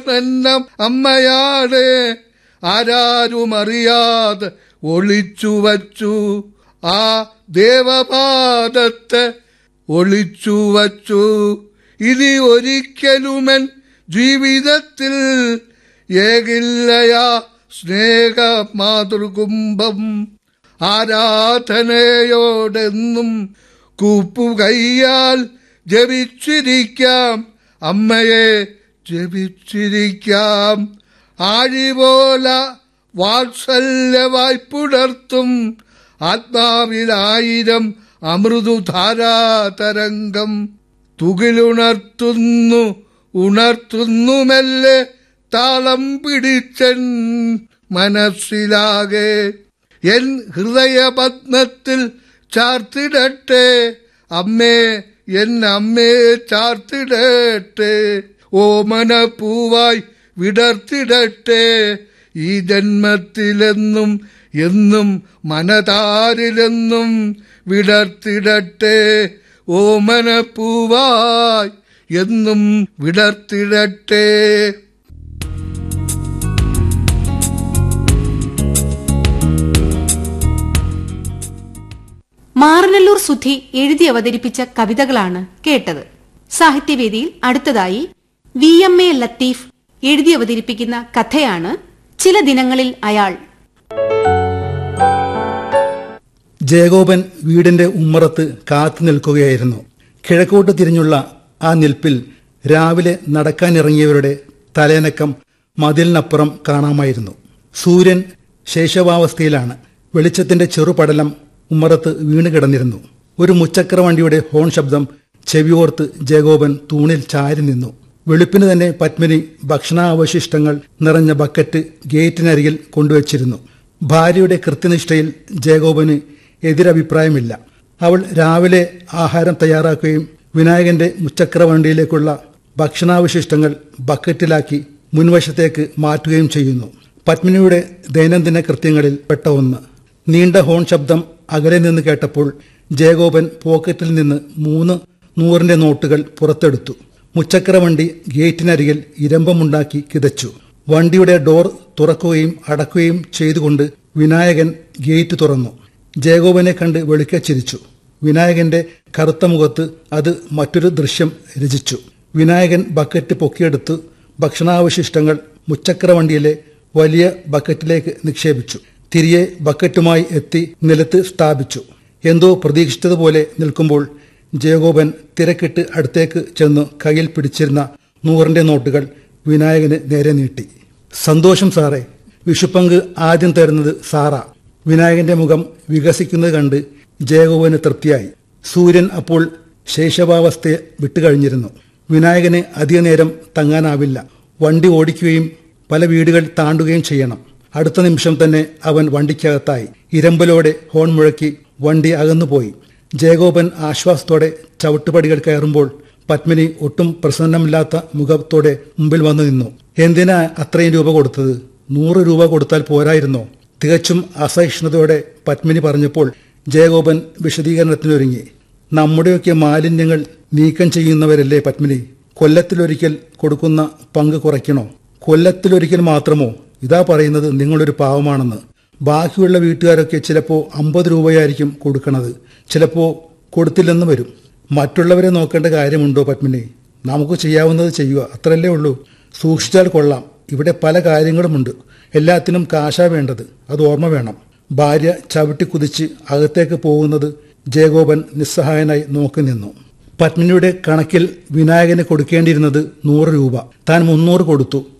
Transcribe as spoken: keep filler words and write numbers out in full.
എല്ലാം അമ്മയാണ് ആരാരും അറിയാതെ ഒളിച്ചു വച്ചു. ആ ദേവപാദത്തെ ഒളിച്ചു വച്ചു. ഇനി ഒരിക്കലുമൻ ജീവിതത്തിൽ ഏകില്ലയാ സ്നേഹ മാതൃകുംഭം. ആരാധനയോടെന്നും കൂപ്പുകയ്യാൽ ജപിച്ചിരിക്കാം, അമ്മയെ ജപിച്ചിരിക്കാം. ആഴിപോല വാത്സല്യവായി പുലർത്തും ആത്മാവിലായിരം അമൃതുധാരാതരംഗം. തുകിലുണർത്തുന്നു ഉണർത്തുന്നു മെല്ലെ താളം പിടിച്ചൻ മനസ്സിലാകെ. എൻ ഹൃദയപത്മത്തിൽ ചാർത്തിടട്ടെ അമ്മേ, എൻ അമ്മേ ചാർത്തിടട്ടെ. ഓമന പൂവായി വിടർത്തിടട്ടെ ഈ ജന്മത്തിലെന്നും എന്നും മനതാരിലെന്നും വിടർത്തിടട്ടെ. ഓമന പൂവായി എന്നും വിടർത്തിടട്ടെ. മാറനല്ലൂർ സുധി എഴുതി അവതരിപ്പിച്ച കവിതകളാണ് കേട്ടത്. സാഹിത്യവേദിയിൽ അടുത്തതായി വി എം എ ലത്തീഫ് എഴുതി അവതരിപ്പിക്കുന്ന കഥയാണ് ചില ദിനങ്ങളിൽ അയാൾ. ജയഗോപൻ വീടിന്റെ ഉമ്മറത്ത് കാത്തു നിൽക്കുകയായിരുന്നു. കിഴക്കോട്ട് തിരിഞ്ഞുള്ള ആ നിൽപ്പിൽ രാവിലെ നടക്കാനിറങ്ങിയവരുടെ തലേനക്കം മതിലിനപ്പുറം കാണാമായിരുന്നു. സൂര്യൻ ശേഷവാവസ്ഥയിലാണ്. വെളിച്ചത്തിന്റെ ചെറുപടലം ഉമ്മറത്ത് വീണുകിടന്നിരുന്നു. ഒരു മുച്ചക്ര വണ്ടിയുടെ ഹോൺ ശബ്ദം ചെവിയോർത്ത് ജയഗോപൻ തൂണിൽ ചാരി നിന്നു. വെളുപ്പിന് തന്നെ പത്മിനി ഭക്ഷണാവശിഷ്ടങ്ങൾ നിറഞ്ഞ ബക്കറ്റ് ഗേറ്റിനരികിൽ കൊണ്ടുവച്ചിരുന്നു. ഭാര്യയുടെ കൃത്യനിഷ്ഠയിൽ ജയഗോപന് എതിരഭിപ്രായമില്ല. അവൾ രാവിലെ ആഹാരം തയ്യാറാക്കുകയും വിനായകന്റെ മുച്ചക്ര വണ്ടിയിലേക്കുള്ള ഭക്ഷണാവശിഷ്ടങ്ങൾ ബക്കറ്റിലാക്കി മുൻവശത്തേക്ക് മാറ്റുകയും ചെയ്യുന്നു. പത്മിനിയുടെ ദൈനംദിന കൃത്യങ്ങളിൽ പെട്ട ഒന്ന്. നീണ്ട ഹോൺ ശബ്ദം അകലെ നിന്ന് കേട്ടപ്പോൾ ജയഗോപൻ പോക്കറ്റിൽ നിന്ന് മൂന്ന് നൂറിന്റെ നോട്ടുകൾ പുറത്തെടുത്തു. മുച്ചക്ര വണ്ടി ഗേറ്റിനരികിൽ ഇരമ്പമുണ്ടാക്കി കിതച്ചു. വണ്ടിയുടെ ഡോർ തുറക്കുകയും അടക്കുകയും ചെയ്തുകൊണ്ട് വിനായകൻ ഗേറ്റ് തുറന്നു. ജയഗോപനെ കണ്ട് വെളുക്കെ ചിരിച്ചു. വിനായകന്റെ കറുത്ത മുഖത്ത് അത് മറ്റൊരു ദൃശ്യം രചിച്ചു. വിനായകൻ ബക്കറ്റ് പൊക്കിയെടുത്ത് ഭക്ഷണാവശിഷ്ടങ്ങൾ മുച്ചക്ര വണ്ടിയിലെ വലിയ ബക്കറ്റിലേക്ക് നിക്ഷേപിച്ചു. തിരികെ ബക്കറ്റുമായി എത്തി നിലത്ത് സ്ഥാപിച്ചു. എന്തോ പ്രതീക്ഷിച്ചതുപോലെ നിൽക്കുമ്പോൾ ജയഗോപൻ തിരക്കിട്ട് അടുത്തേക്ക് ചെന്ന് കയ്യിൽ പിടിച്ചിരുന്ന നൂറിന്റെ നോട്ടുകൾ വിനായകന് നേരെ നീട്ടി. സന്തോഷം സാറേ, വിഷുപ്പങ്ക് ആദ്യം തരുന്നത് സാറാ. വിനായകന്റെ മുഖം വികസിക്കുന്നത് കണ്ട് ജയഗോപന് തൃപ്തിയായി. സൂര്യൻ അപ്പോൾ ശൈശവാവസ്ഥയെ വിട്ടുകഴിഞ്ഞിരുന്നു. വിനായകന് അധികനേരം തങ്ങാനാവില്ല. വണ്ടി ഓടിക്കുകയും പല വീടുകൾ താണ്ടുകയും ചെയ്യണം. അടുത്ത നിമിഷം തന്നെ അവൻ വണ്ടിക്കകത്തായി. ഇരമ്പലോടെ ഹോൺ മുഴക്കി വണ്ടി അകന്നുപോയി. ജയഗോപൻ ആശ്വാസത്തോടെ ചവിട്ടുപടികൾ കയറുമ്പോൾ പത്മിനി ഒട്ടും പ്രസന്നമില്ലാത്ത മുഖത്തോടെ മുമ്പിൽ വന്നു നിന്നു. എന്തിനാ അത്രയും രൂപ കൊടുത്തത്? നൂറ് രൂപ കൊടുത്താൽ പോരായിരുന്നോ? തികച്ചും അസഹിഷ്ണുതയോടെ പത്മിനി പറഞ്ഞപ്പോൾ ജയഗോപൻ വിശദീകരണത്തിനൊരുങ്ങി. നമ്മുടെയൊക്കെ മാലിന്യങ്ങൾ നീക്കം ചെയ്യുന്നവരല്ലേ പത്മിനി. കൊല്ലത്തിലൊരിക്കൽ കൊടുക്കുന്ന പങ്ക് കുറയ്ക്കണോ? കൊല്ലത്തിലൊരിക്കൽ മാത്രമോ? ഇതാ പറയുന്നത് നിങ്ങളൊരു പാവമാണെന്ന്. ബാക്കിയുള്ള വീട്ടുകാരൊക്കെ ചിലപ്പോൾ അമ്പത് രൂപയായിരിക്കും കൊടുക്കണത്, ചിലപ്പോൾ കൊടുത്തില്ലെന്ന് വരും. മറ്റുള്ളവരെ നോക്കേണ്ട കാര്യമുണ്ടോ പത്മിനി? നമുക്ക് ചെയ്യാവുന്നത് ചെയ്യുക, അത്രയല്ലേ ഉള്ളൂ. സൂക്ഷിച്ചാൽ കൊള്ളാം. ഇവിടെ പല കാര്യങ്ങളുമുണ്ട്. എല്ലാത്തിനും കാശാ വേണ്ടത്, അത് ഓർമ്മ വേണം. ഭാര്യ ചവിട്ടി കുതിച്ച് അകത്തേക്ക് പോകുന്നത് ജയഗോപൻ നിസ്സഹായനായി നോക്കി നിന്നു. പത്മിനിയുടെ കണക്കിൽ വിനായകന് കൊടുക്കേണ്ടിയിരുന്നത് നൂറ് രൂപ. താൻ മുന്നൂറ് കൊടുത്തു.